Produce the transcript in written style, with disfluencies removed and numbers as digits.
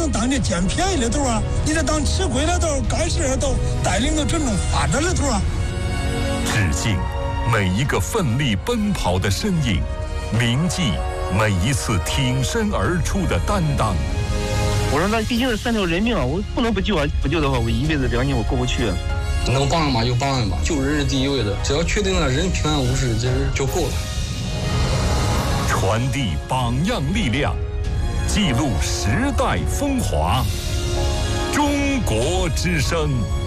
能当这捡便宜的头啊，你得当吃亏的头、干事的头，带领着整个发展的头啊。 致敬每一个奋力奔跑的身影，铭记每一次挺身而出的担当。 我说那毕竟是3条人命啊，我不能不救啊！不救的话，我一辈子良心我过不去啊。 能帮嘛就帮嘛，救人是第一位的，只要确定了人平安无事，其实就够了。 传递榜样力量，记录时代风华。中国之声。